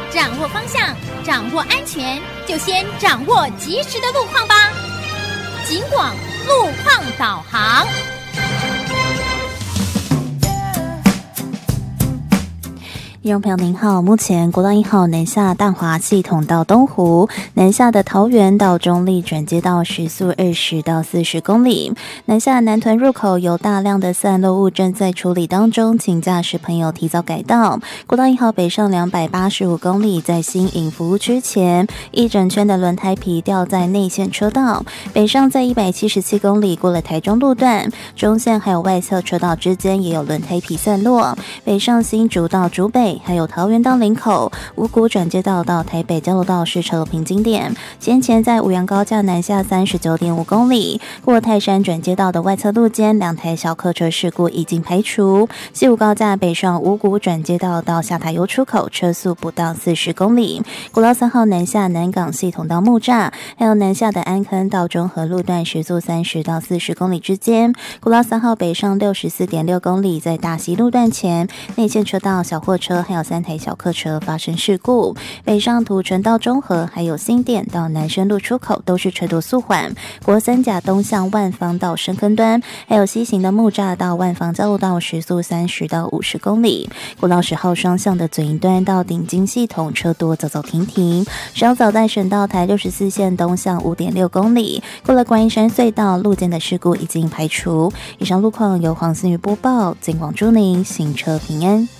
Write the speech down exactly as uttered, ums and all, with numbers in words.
掌握方向，掌握安全，就先掌握及时的路况吧。警广路况导航。 听众朋友您好，目前国道一号南下淡华系统到东湖，南下的桃园到中立转接到时速二十到四十公里。南下南屯入口有大量的散落物正在处理当中，请驾驶朋友提早改道。国道一号北上两百八十五公里，在新营服务区前，一整圈的轮胎皮掉在内线车道。北上在一百七十七公里过了台中路段，中线还有外侧车道之间也有轮胎皮散落。北上新竹到竹北，还有桃园到林口、五股转接道到台北交流道是车流瓶颈点。先前在五杨高架南下三十九点五公里，过泰山转接道的外侧路肩，两台小客车事故已经排除。西武高架北上五股转接道到下塔油出口，车速不到四十公里。国道三号南下南港系统到木栅，还有南下的安坑到中和路段时速三十到四十公里之间。国道三号北上六十四点六公里，在大溪路段前，内线车道小货车还有三台小客车发生事故。北上土城到中和，还有新店到南深路出口都是车多速缓。国三甲东向万方到深坑端，还有西行的木栅到万方交流道时速三十到五十公里。国道十号双向的左营端到顶金系统车多走走停停。稍早在省道台六十四线东向五点六公里，过了观音山隧道路肩的事故已经排除。以上路况由黄思瑜播报，警广祝您行车平安。